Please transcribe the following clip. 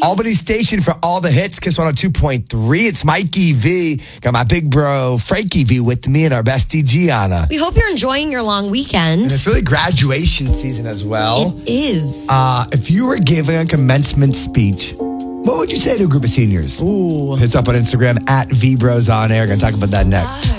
Albany Station for all the hits. Kiss 102.3. It's Mikey V. Got my big bro, Frankie V, with me and our bestie, Gianna. We hope you're enjoying your long weekend. And it's really graduation season as well. It is. If you were giving a commencement speech, what would you say to a group of seniors? Ooh. Hit us up on Instagram at VBrosOnAir. Going to talk about that next.